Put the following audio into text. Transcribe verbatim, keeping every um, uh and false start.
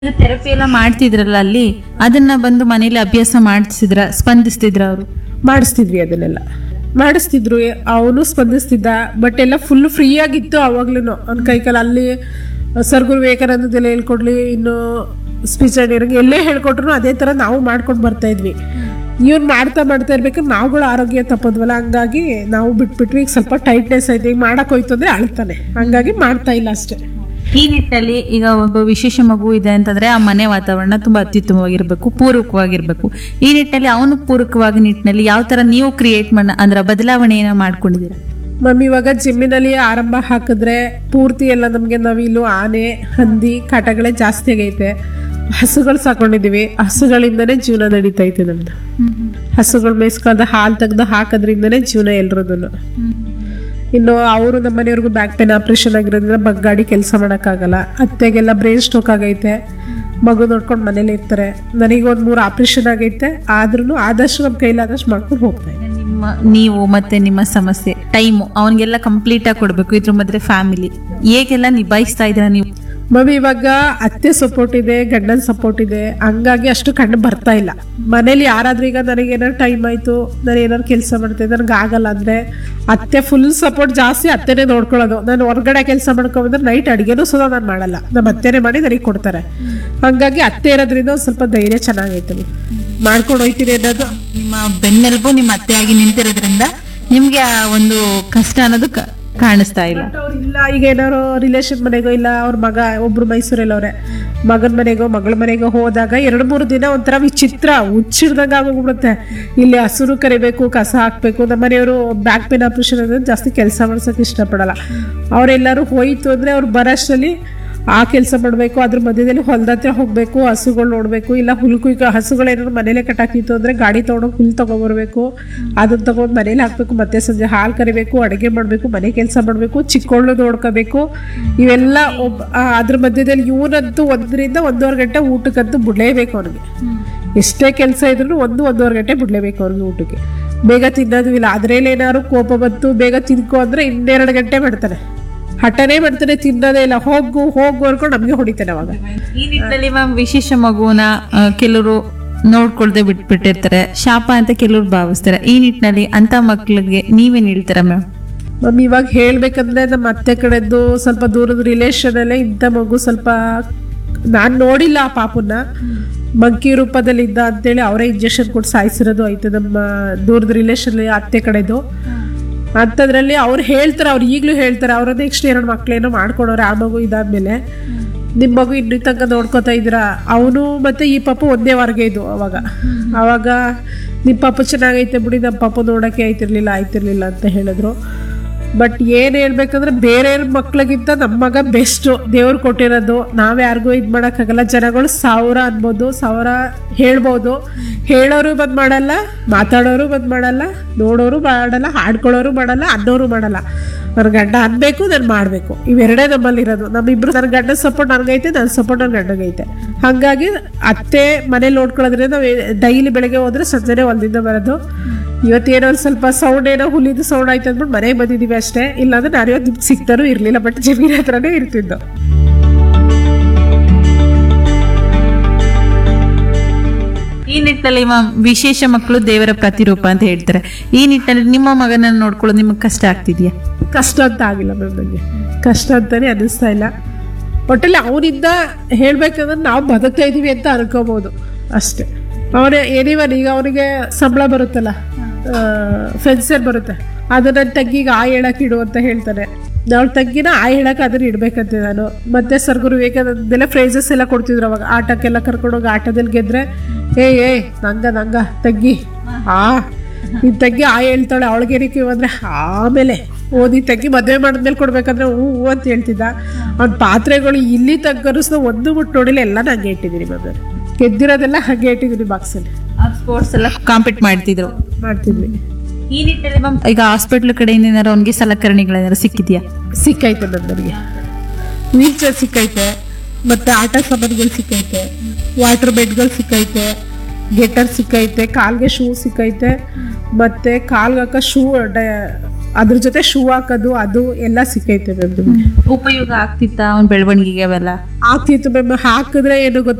Therapy ಎಲ್ಲ ಮಾಡ್ತಿದ್ರಲ್ಲ ಅಲ್ಲಿ, ಅದನ್ನ ಬಂದು ಮನೇಲಿ ಅಭ್ಯಾಸ ಮಾಡಿಸಿದ್ರ, ಸ್ಪಂದಿಸ್ತಿದ್ರ ಅವರು? ಮಾಡಿಸ್ತಿದ್ವಿ, ಅದನ್ನೆಲ್ಲ ಮಾಡಿಸ್ತಿದ್ರು. ಅವನು ಸ್ಪಂದಿಸ್ತಿದ್ದ. ಬಟ್ ಎಲ್ಲ ಫುಲ್ ಫ್ರೀ ಆಗಿತ್ತು ಅವಾಗ್ಲೂ. ಅವ್ನ ಕೈಕಾಲ ಅಲ್ಲಿ ಸರ್ಗುರು ವಿವೇಕಾನಂದದೆಲ್ಲ ಹೇಳ್ಕೊಡ್ಲಿ, ಇನ್ನು ಸ್ಪೀಚ್ ಆಡಿಯೋರಿಗೆ ಎಲ್ಲೇ ಹೇಳ್ಕೊಟ್ರು ಅದೇ ಥರ ನಾವು ಮಾಡ್ಕೊಂಡು ಬರ್ತಾ ಇದ್ವಿ. ಇವ್ನು ಮಾಡ್ತಾ ಮಾಡ್ತಾ ಇರ್ಬೇಕಾದ್ರೆ ನಾವುಗಳು ಆರೋಗ್ಯ ತಪ್ಪದ್ವಲ್ಲ, ಹಂಗಾಗಿ ನಾವು ಬಿಟ್ಬಿಟ್ವಿ. ಈಗ ಸ್ವಲ್ಪ ಟೈಟ್ನೆಸ್ ಐತೆ, ಈಗ ಮಾಡಕ್ ಹೋಯ್ತು ಅಂದ್ರೆ ಅಳ್ತಾನೆ, ಹಂಗಾಗಿ ಮಾಡ್ತಾ ಇಲ್ಲ ಅಷ್ಟೇ. ಈ ನಿಟ್ಟಲ್ಲಿ ಈಗ ಒಬ್ಬ ವಿಶೇಷ ಮಗು ಇದೆ ಅಂತಂದ್ರೆ ಆ ಮನೆ ವಾತಾವರಣ ತುಂಬಾ ಅತ್ಯುತ್ತಮವಾಗಿರ್ಬೇಕು, ಪೂರಕವಾಗಿರ್ಬೇಕು. ಈ ನಿಟ್ಟಿನಲ್ಲಿ ಅವನು ಪೂರಕವಾಗಿ ನಿಟ್ಟಿನಲ್ಲಿ ಯಾವ ತರ ನೀವು ಕ್ರಿಯೇಟ್ ಮಾಡ ಅಂದ್ರೆ ಬದಲಾವಣೆಯನ್ನ ಮಾಡ್ಕೊಂಡಿದ್ದೀರಾ? ಮಮ್ಮಿ ಇವಾಗ ಜಿಮ್ಮಿನಲ್ಲಿ ಆರಂಭ ಹಾಕಿದ್ರೆ ಪೂರ್ತಿ ಎಲ್ಲ ನಮಗೆ ನವಿಲು, ಆನೆ, ಹಂದಿ ಕಾಟಗಳೇ ಜಾಸ್ತಿ ಆಗೈತೆ. ಹಸುಗಳು ಸಾಕೊಂಡಿದೀವಿ, ಹಸುಗಳಿಂದನೇ ಜೀವನ ನಡೀತೈತೆ ನಮ್ದು. ಹಸುಗಳು ಮೇಯಿಸ್ಕೊಂಡ ಹಾಲು ತೆಗ್ದು ಹಾಕೋದ್ರಿಂದನೇ ಜೀವನ ಎಲ್ರದನ್ನು. ಇನ್ನು ಅವರು ನಮ್ಮ ಮನೆಯವ್ರಿಗೂ ಬ್ಯಾಕ್ ಪೇನ್ ಆಪ್ರೇಷನ್ ಆಗಿರೋದ್ರಿಂದ ಬಗ್ಗಾಡಿ ಕೆಲಸ ಮಾಡೋಕ್ಕಾಗಲ್ಲ. ಅತ್ತೆಗೆಲ್ಲ ಬ್ರೈನ್ ಸ್ಟ್ರೋಕ್ ಆಗೈತೆ, ಮಗು ನೋಡ್ಕೊಂಡು ಮನೇಲಿ ಇರ್ತಾರೆ. ನನಗೆ ಒಂದು ಮೂರು ಆಪ್ರೇಷನ್ ಆಗೈತೆ, ಆದ್ರೂ ಆದಷ್ಟು ನಮ್ಮ ಕೈಲಾದಷ್ಟು ಮಾಡ್ಕೊಂಡು ಹೋಗ್ತಾ ಇದ್ದೀನಿ. ನಿಮ್ಮ ನೀವು ಮತ್ತೆ ನಿಮ್ಮ ಸಮಸ್ಯೆ ಟೈಮು ಅವನಿಗೆಲ್ಲ ಕಂಪ್ಲೀಟ್ ಆಗಿ ಕೊಡ್ಬೇಕು. ಇದ್ರ ಮಧ್ಯೆ ಫ್ಯಾಮಿಲಿ ಹೇಗೆಲ್ಲ ನಿಭಾಯಿಸ್ತಾ ಇದ್ದೀರಾ ನೀವು? ಮಮ್ಮಿ ಇವಾಗ ಅತ್ತೆ ಸಪೋರ್ಟ್ ಇದೆ, ಗಂಡನ ಸಪೋರ್ಟ್ ಇದೆ, ಹಂಗಾಗಿ ಅಷ್ಟು ಕಣ್ಣು ಬರ್ತಾ ಇಲ್ಲ. ಮನೇಲಿ ಯಾರಾದ್ರೂ ಈಗ ನನಗೇನಾರು ಟೈಮ್ ಆಯ್ತು, ನಾನು ಏನಾರು ಕೆಲಸ ಮಾಡ್ತಾ ಇದ್ದೆ, ನನಗೆ ಆಗಲ್ಲ ಅಂದ್ರೆ ಅತ್ತೆ ಫುಲ್ ಸಪೋರ್ಟ್ ಜಾಸ್ತಿ. ಅತ್ತೆನೇ ನೋಡ್ಕೊಳ್ಳೋದು. ನಾನು ಹೊರಗಡೆ ಕೆಲಸ ಮಾಡ್ಕೊಂಡ್ರೆ ನೈಟ್ ಅಡುಗೆನೂ ಸುಧಾ ನಾನು ಮಾಡಲ್ಲ, ನಮ್ಮ ಅತ್ತೆನೇ ಮಾಡಿ ನನಗೆ ಕೊಡ್ತಾರೆ. ಹಂಗಾಗಿ ಅತ್ತೆ ಇರೋದ್ರಿಂದ ಒಂದು ಸ್ವಲ್ಪ ಧೈರ್ಯ ಚೆನ್ನಾಗೈತೆ, ಮಾಡ್ಕೊಂಡು ಹೋಯ್ತೀನಿ ಅನ್ನೋದು. ನಿಮ್ಮ ಬೆನ್ನೆಲುಬು ನಿಮ್ಮ ಅತ್ತೆಯಾಗಿ ನಿಂತಿರೋದ್ರಿಂದ ನಿಮ್ಗೆ ಆ ಒಂದು ಕಷ್ಟ ಅನ್ನೋದು ಕಾಣಿಸ್ತಾ ಇಲ್ಲ. ಇಲ್ಲ, ಈಗ ಏನಾರು ರಿಲೇಷನ್ ಮನೆಗೋ ಇಲ್ಲ ಅವ್ರ ಮಗ ಒಬ್ರು ಮೈಸೂರಲ್ಲವ್ರೆ, ಮಗನ ಮನೆಗೋ ಮಗಳ ಮನೆಗೋ ಹೋದಾಗ ಎರಡು ಮೂರು ದಿನ ಒಂಥರ ವಿಚಿತ್ರ ಹುಚ್ಚಿಡ್ದಂಗೆ ಆಗೋಗ್ಬಿಡುತ್ತೆ. ಇಲ್ಲಿ ಹಸುರು ಕರಿಬೇಕು, ಕಸ ಹಾಕ್ಬೇಕು. ನಮ್ಮ ಮನೆಯವರು ಬ್ಯಾಕ್ ಪೇನ್ ಆಪರೇಷನ್ ಅಂದ್ರೆ ಜಾಸ್ತಿ ಕೆಲಸ ಮಾಡ್ಸೋಕೆ ಇಷ್ಟಪಡಲ್ಲ. ಅವರೆಲ್ಲರೂ ಹೋಯ್ತು ಅಂದ್ರೆ ಅವ್ರು ಬರೋಷ್ಟರಲ್ಲಿ ಆ ಕೆಲಸ ಮಾಡಬೇಕು, ಅದ್ರ ಮಧ್ಯದಲ್ಲಿ ಹೊಲದ ಹತ್ರ ಹೋಗಬೇಕು, ಹಸುಗಳು ನೋಡಬೇಕು. ಇಲ್ಲ ಹುಲ್ಕು, ಈಗ ಹಸುಗಳೇನಾದ್ರು ಮನೇಲೆ ಕಟ್ಟಾಕಿತ್ತು ಅಂದರೆ ಗಾಡಿ ತೊಗೊಂಡೋಗಿ ಹುಲ್ಲು ತೊಗೊಬರ್ಬೇಕು, ಅದನ್ನ ತೊಗೊಂಡು ಮನೇಲಿ ಹಾಕಬೇಕು. ಮತ್ತೆ ಸಂಜೆ ಹಾಲು ಕರಿಬೇಕು, ಅಡುಗೆ ಮಾಡಬೇಕು, ಮನೆ ಕೆಲಸ ಮಾಡಬೇಕು, ಚಿಕ್ಕವಳು ನೋಡ್ಕೋಬೇಕು. ಇವೆಲ್ಲ ಒಬ್ಬ ಅದ್ರ ಮಧ್ಯದಲ್ಲಿ ಇವನಂತೂ ಒಂದರಿಂದ ಒಂದೂವರೆ ಗಂಟೆ ಊಟಕ್ಕಂತೂ ಬಿಡಲೇಬೇಕು ಅವ್ರಿಗೆ. ಎಷ್ಟೇ ಕೆಲಸ ಇದ್ರೂ ಒಂದು ಒಂದೂವರೆ ಗಂಟೆ ಬಿಡಲೇಬೇಕು ಅವ್ರಿಗೆ ಊಟಕ್ಕೆ. ಬೇಗ ತಿನ್ನೋದು ಇಲ್ಲ. ಅದ್ರಲ್ಲಿ ಏನಾದ್ರು ಕೋಪ ಬಂತು ಬೇಗ ತಿನ್ಕೊ ಅಂದರೆ ಇನ್ನೆರಡು ಗಂಟೆ ಮಾಡ್ತಾನೆ, ಹಠನೇ ಮಾಡ್ತಾನೆ, ತಿನ್ನೋದೇ ಇಲ್ಲ. ಹೋಗು ಹೋಗು ಅನ್ಕೊಂಡು ನಮಗೆ ಹೊಡಿತಾನೆ ಅವಾಗ. ಈ ನಿಟ್ಟಿನಲ್ಲಿ ಮ್ಯಾಮ್ ವಿಶೇಷ ಮಗುವನ್ನ ಕೆಲವರು ನೋಡ್ಕೊಳ್ದೆ ಬಿಟ್ಬಿಟ್ಟಿರ್ತಾರೆ, ಶಾಪ ಅಂತ ಕೆಲವ್ರು ಭಾವಿಸ್ತಾರೆ. ಈ ನಿಟ್ಟಿನಲ್ಲಿ ಅಂತ ಮಕ್ಳಿಗೆ ನೀವೇನ್ ಹೇಳ್ತೀರಾ ಮ್ಯಾಮ್? ಮಮ್ಮಿ ಇವಾಗ ಹೇಳ್ಬೇಕಂದ್ರೆ ನಮ್ಮ ಅತ್ತೆ ಕಡೆದ್ದು ಸ್ವಲ್ಪ ದೂರದ ರಿಲೇಷನ್ ಅಲ್ಲೇ ಇಂಥ ಮಗು ಸ್ವಲ್ಪ ನಾನು ನೋಡಿಲ್ಲ. ಆ ಪಾಪನ್ನ ಮಂಕಿ ರೂಪದಲ್ಲಿ ಇದ್ದ ಅಂತೇಳಿ ಅವರೇ ಇಂಜೆಕ್ಷನ್ ಕೊಟ್ಟು ಸಾಯಿಸಿರೋದು ಆಯ್ತು ನಮ್ಮ ದೂರದ ರಿಲೇಷನ್ ಅತ್ತೆ ಕಡೆದು. ಅಂಥದ್ರಲ್ಲಿ ಅವ್ರು ಹೇಳ್ತಾರೆ, ಅವ್ರು ಈಗಲೂ ಹೇಳ್ತಾರೆ, ಅವರ ನೆಕ್ಸ್ಟ್ ಎರಡು ಮಕ್ಳೇನೋ ಮಾಡ್ಕೊಡೋರು ಆ ಮಗು ಇದಾದ್ಮೇಲೆ ನಿಮ್ಮ ಮಗು ಇನ್ನೂ ತನಕ ನೋಡ್ಕೋತಾ ಇದ್ದೀರಾ. ಅವನು ಮತ್ತು ಈ ಪಾಪು ಒಂದೇ ವಾರ್ಗೆ ಇದು. ಅವಾಗ ಅವಾಗ ನಿಮ್ಮ ಪಾಪು ಚೆನ್ನಾಗೈತೆ ಬಿಡಿ, ನಮ್ಮ ಪಾಪು ನೋಡೋಕ್ಕೆ ಆಯ್ತಿರ್ಲಿಲ್ಲ ಆಯ್ತಿರ್ಲಿಲ್ಲ ಅಂತ ಹೇಳಿದ್ರು. ಬಟ್ ಏನು ಹೇಳ್ಬೇಕಂದ್ರೆ ಬೇರೆ ಮಕ್ಳಿಗಿಂತ ನಮ್ಮ ಮಗ ಬೆಸ್ಟು, ದೇವ್ರು ಕೊಟ್ಟಿರೋದು. ನಾವು ಯಾರಿಗೂ ಇದು ಮಾಡೋಕ್ಕಾಗಲ್ಲ. ಜನಗಳು ಸಾವಿರ ಅನ್ಬೋದು, ಸಾವಿರ ಹೇಳ್ಬೋದು, ಹೇಳೋರು ಬಂದು ಮಾಡಲ್ಲ, ಮಾತಾಡೋರು ಬಂದು ಮಾಡಲ್ಲ, ನೋಡೋರು ಮಾಡಲ್ಲ, ಹಾಡ್ಕೊಳ್ಳೋರು ಮಾಡಲ್ಲ, ಅನ್ನೋರು ಮಾಡಲ್ಲ. ನನ್ನ ಗಂಡ ಅನ್ಬೇಕು, ನಾನು ಮಾಡಬೇಕು, ಇವೆರಡೇ ನಮ್ಮಲ್ಲಿರೋದು. ನಮ್ಮಿಬ್ರು ನನ್ನ ಗಂಡನ ಸಪೋರ್ಟ್ ನನಗೈತೆ, ನನ್ನ ಸಪೋರ್ಟ್ ನನ್ನ ಗಂಡಗೈತೆ. ಹಾಗಾಗಿ ಅತ್ತೆ ಮನೇಲಿ ನೋಡ್ಕೊಳ್ಳೋದ್ರಿಂದ ನಾವು ಡೈಲಿ ಬೆಳಗ್ಗೆ ಹೋದ್ರೆ ಸಂಜೆನೇ ಹೊಲದಿಂದ ಬರೋದು. ಇವತ್ತೇನೋ ಒಂದು ಸ್ವಲ್ಪ ಸೌಂಡ್, ಏನೋ ಹುಲಿದು ಸೌಂಡ್ ಆಯ್ತು ಅಂದ್ಬಿಟ್ಟು ಮನೆಗೆ ಬಂದಿದ್ದೀವಿ ಅಷ್ಟೇ. ಇಲ್ಲಾಂದ್ರೆ ನಾನು ಇವತ್ತು ನಿಮ್ಗೆ ಸಿಗ್ತಾರೂ ಇರಲಿಲ್ಲ, ಬಟ್ ಜಮೀನ್ ಹತ್ರನೇ ಇರ್ತಿದ್ದು. ಈ ನಿಟ್ಟಿನಲ್ಲಿ ಮ್ಯಾಮ್ ವಿಶೇಷ ಮಕ್ಕಳು ದೇವರ ಪ್ರತಿರೂಪ ಅಂತ ಹೇಳ್ತಾರೆ. ಈ ನಿಟ್ಟಿನಲ್ಲಿ ನಿಮ್ಮ ಮಗನನ್ನು ನೋಡ್ಕೊಳ್ಳೋದು ನಿಮಗೆ ಕಷ್ಟ ಆಗ್ತಿದ್ಯಾ? ಕಷ್ಟ ಅಂತ ಆಗಿಲ್ಲ ಮ್ಯಾಮ್, ನನಗೆ ಕಷ್ಟ ಅಂತಾನೆ ಅನ್ನಿಸ್ತಾ ಇಲ್ಲ. ಒಟ್ಟಲ್ಲಿ ಅವನಿಂದ ಹೇಳ್ಬೇಕಂದ್ರೆ ನಾವು ಬದುಕ್ತಾ ಇದ್ದೀವಿ ಅಂತ ಅನ್ಕೋಬಹುದು ಅಷ್ಟೇ. ಅವನೇ ಏನಿವನ್ ಈಗ ಅವನಿಗೆ ಸಂಬಳ ಬರುತ್ತಲ್ಲ, ಫೆನ್ಸರ್ ಬರುತ್ತೆ, ಅದನ್ನ ನನ್ನ ತಂಗಿಗೆ ಆ ಹೇಳಕ್ಕೆ ಇಡು ಅಂತ ಹೇಳ್ತಾನೆ. ಅವಳ ತಂಗಿನ ಆ ಹೇಳಕ್ಕೆ ಅದನ್ನ ಇಡ್ಬೇಕಂತೆ ನಾನು. ಮತ್ತೆ ಸರ್ಗುರು ವಿವೇಕಾನಂದೆಲ್ಲ ಫ್ರೇಸಸ್ ಎಲ್ಲ ಕೊಡ್ತಿದ್ರು ಅವಾಗ. ಆಟಕ್ಕೆಲ್ಲ ಕರ್ಕೊಂಡೋಗಿ ಆಟದಲ್ಲಿ ಗೆದ್ರೆ ಏ ಏ ನಂಗ ನಂಗ ತಂಗಿ ಆ ನಿನ್ ತಂಗಿ ಆ ಹೇಳ್ತಾಳೆ, ಅವಳಿಗೇನಕ್ಕೆ ಅಂದ್ರೆ ಆಮೇಲೆ ಓದಿ ತಂಗಿ ಮದುವೆ ಮಾಡಿದ್ಮೇಲೆ ಕೊಡ್ಬೇಕಂದ್ರೆ ಹೂ ಹೂ ಅಂತ ಹೇಳ್ತಿದ್ದ. ಅವ್ನ ಪಾತ್ರೆಗಳು ಇಲ್ಲಿ ತಗ್ಗರಿಸ್ದ ಒಂದು ಮುಟ್ಟು ನೋಡಿಲ್ಲ, ಎಲ್ಲ ನಂಗೆ ಇಟ್ಟಿದ್ದೀನಿ ಮದುವೆ. ಗೆದ್ದಿರೋದೆಲ್ಲ ಹಾಗೆ ಇಟ್ಟಿದ್ದೀನಿ ಬಾಕ್ಸಲ್ಲಿ. ಸ್ಪೋರ್ಟ್ಸ್ ಎಲ್ಲ ಕಾಂಪೀಟ್ ಮಾಡ್ತಿದ್ರು ಮಾಡ್ತಿದ್ವಿ. ಈ ನಿಟ್ಟಿನಲ್ಲಿ ಮ್ಯಾಮ್ ಈಗ ಹಾಸ್ಪಿಟ್ಲ್ ಕಡೆಯಿಂದ ಏನಾರು ಅವ್ನಿಗೆ ಸಲಕರಣೆಗಳೇನಾರು ಸಿಕ್ಕಿದ್ಯಾ? ಸಿಕ್ಕೈತೆ ನನಗೆ. ವೀಲ್ ಚೇರ್ ಸಿಕ್ಕೈತೆ, ಮತ್ತು ಆಟ ಸಾಮಾನುಗಳು ಸಿಕ್ಕೈತೆ, ವಾಟರ್ ಬೆಡ್ಗಳು ಸಿಕ್ಕೈತೆ, ಗೆಟರ್ ಸಿಕ್ಕೈತೆ, ಕಾಲ್ಗೆ ಶೂ ಸಿಕ್ಕೈತೆ, ಮತ್ತು ಕಾಲ್ಗೆ ಹಾಕೋ ಶೂ ಅದ್ರ ಜೊತೆ ಶೂ ಹಾಕೋದು ಅದು ಎಲ್ಲ ಸಿಕ್ಕೈತೆ ಮ್ಯಾಮ್ ನಿಮ್ಗೆ. ಉಪಯೋಗ ಆಗ್ತಿತ್ತ ಅವ್ನ ಬೆಳವಣಿಗೆಗೆ ಅವೆಲ್ಲ? ಆಗ್ತಿತ್ತು ಮ್ಯಾಮ್. ಹಾಕಿದ್ರೆ ಏನು ಗೊತ್ತಾ